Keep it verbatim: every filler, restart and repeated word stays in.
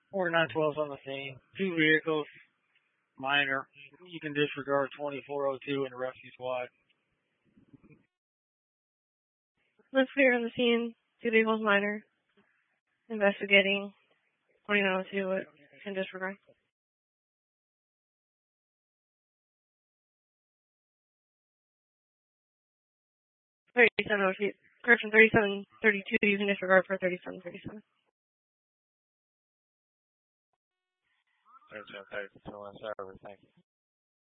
forty-nine twelve on the scene. Two vehicles, minor. You can disregard twenty-four oh two and the rescue squad. Let's clear on the scene. Two vehicles, minor. Investigating. forty-nine oh two can disregard. thirty-seven oh two. Correction, thirty-seven thirty-two, you can disregard for thirty-seven thirty-seven. thirty-seven thirty-two, one service, thank you.